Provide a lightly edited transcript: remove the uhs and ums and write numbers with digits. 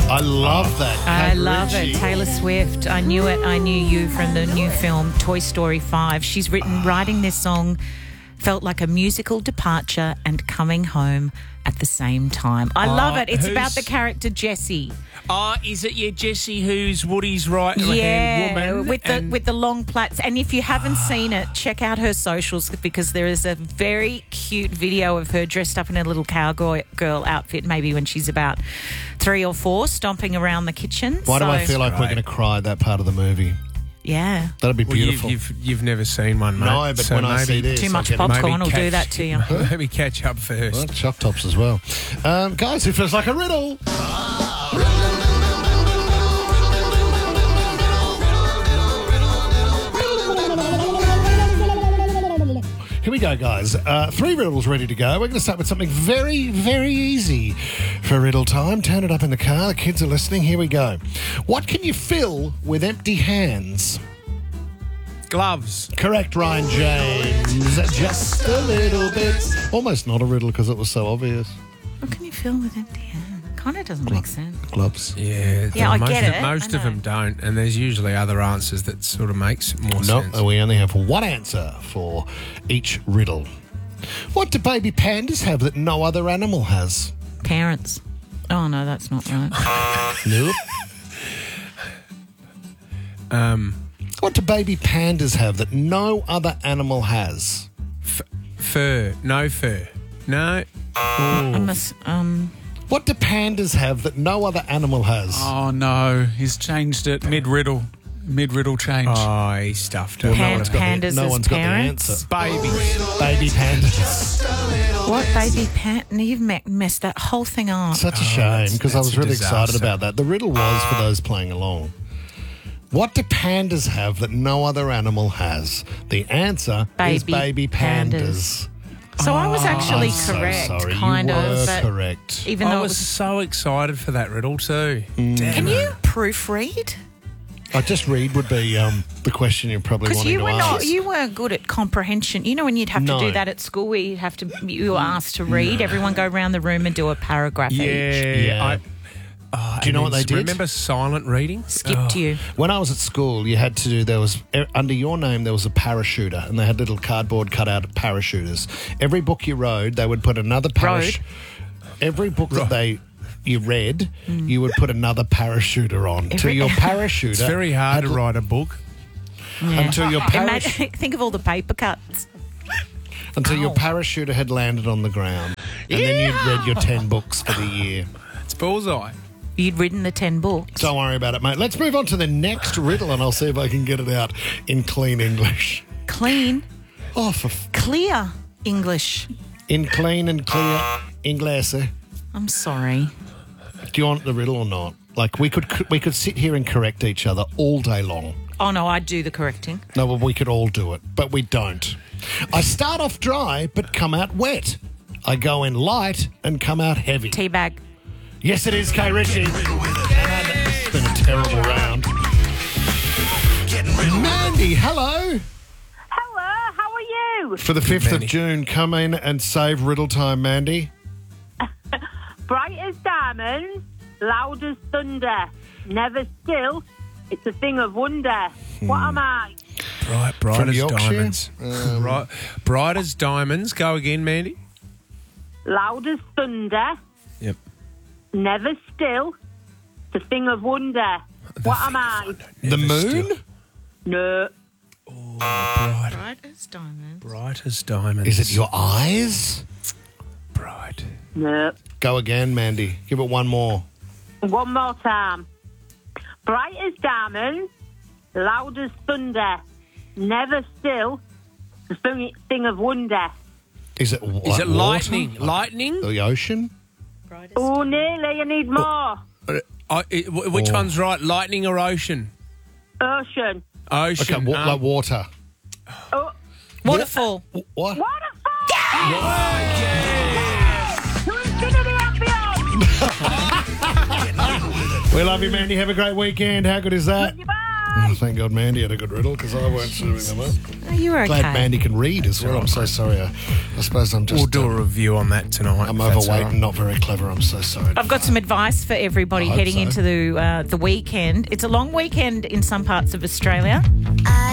I love that. I Kate love Ritchie. it. Taylor Swift. I knew it. I knew you from the new film Toy Story 5. She's writing this song felt like a musical departure and coming home at the same time. I love it. It's about the character Jessie. Is it Jessie who's Woody's right-hand woman? with the long plaits. And if you haven't seen it, check out her socials because there is a very cute video of her dressed up in a little cowgirl outfit, maybe when she's about 3 or 4, stomping around the kitchen. Why do I feel like we're going to cry at that part of the movie? Yeah. That'd be beautiful. You've never seen one, mate. No, but when I see this, too much popcorn will do that to you. Maybe catch up first. Well, Shock Tops as well. Guys, it feels like a riddle. Here we go, guys. 3 riddles ready to go. We're going to start with something very, very easy for riddle time. Turn it up in the car. The kids are listening. Here we go. What can you fill with empty hands? Gloves. Correct, Ryan James. Just a little bit. Almost not a riddle because it was so obvious. What can you fill with empty hands? Kind of doesn't make sense. Gloves. Yeah, I get it. Most I of them don't, and there's usually other answers that sort of makes more sense. No, we only have one answer for each riddle. What do baby pandas have that no other animal has? Parents. Oh, no, that's not right. Nope. What do baby pandas have that no other animal has? Fur. No fur. No. What do pandas have that no other animal has? Oh, no. He's changed it mid-riddle. Mid-riddle change. Oh, he stuffed it. Pandas no as one's got the parents? answer. Baby pandas. What baby You've messed that whole thing up. Such a shame because I was that's a really excited disaster. about that. The riddle was for those playing along. What do pandas have that no other animal has? The answer is baby pandas. So I was actually I'm correct, so sorry. kind you of. were but correct. Even I though was so excited for that riddle too. Can you proofread? I just read would be the question you're probably Because wanting to ask. you weren't good at comprehension. You know when you'd have No. to do that at school, where you were asked to read. Everyone go around the room and do a paragraph each. Yeah. Do you know what they did? Remember silent reading? Skipped you. When I was at school, you had to do, under your name, there was a parachuter, and they had little cardboard cutout parachuters. Every book you wrote, they would put another parachute. Every book that you read, you would put another parachuter on. Till your parachuter. It's very hard to write a book. Until your Think of all the paper cuts. Until your parachuter had landed on the ground. And then you'd read your 10 books for the year. It's bullseye. You'd written the 10 books. Don't worry about it, mate. Let's move on to the next riddle, and I'll see if I can get it out in clean English. Clean, Oh, clear English. in clean and clear English. Do I'm sorry. you want the riddle or not? Like, we could sit here and correct each other all day long. Oh, no, I'd do the correcting. No, well, we could all do it, but we don't. I start off dry, but come out wet. I go in light and come out heavy. Teabag. Yes, it is, Kay Ritchie. It's been a terrible round. Mandy, hello. Hello, how are you? For the 5th of Mandy. June, come in and save riddle time, Mandy. Bright as diamonds, loud as thunder, never still, it's a thing of wonder. What am I? Bright From as Yorkshire? diamonds. Bright as diamonds. Go again, Mandy. Loud as thunder, Yep. never still, it's a thing of wonder. What am I? The moon? No. Bright. Bright as diamonds. Bright as diamonds. Is it your eyes? bright? No. Go again, Mandy. Give it one more. One more time. Bright as diamonds, loud as thunder, never still, the thing of wonder. Is it Is it water? lightning? Lightning? The ocean? Oh, nearly, I need more. Which one's right? Lightning or ocean? Ocean. Ocean. Okay, like water. Oh, Waterfall. What? waterfall! To infinity and beyond! We love you, Mandy. Have a great weekend. How good is that? Goodbye! Oh, thank God Mandy had a good riddle because I weren't serving them up. You're okay. Glad Mandy can read as well. I'm so sorry. I suppose I'm just... We'll do a review on that tonight. I'm if that's overweight all right. and not very clever. I'm so sorry. I've got some advice for everybody I hope heading so. into the weekend. It's a long weekend in some parts of Australia. I